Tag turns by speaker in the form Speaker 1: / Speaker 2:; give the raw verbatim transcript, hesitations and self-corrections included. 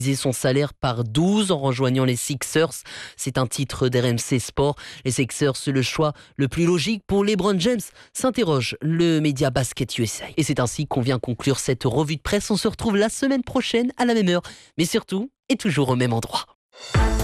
Speaker 1: Son salaire par douze en rejoignant les Sixers. C'est un titre d'R M C Sport. Les Sixers, c'est le choix le plus logique pour LeBron James, s'interroge le média Basket U S A. Et c'est ainsi qu'on vient conclure cette revue de presse. On se retrouve la semaine prochaine à la même heure, mais surtout et toujours au même endroit.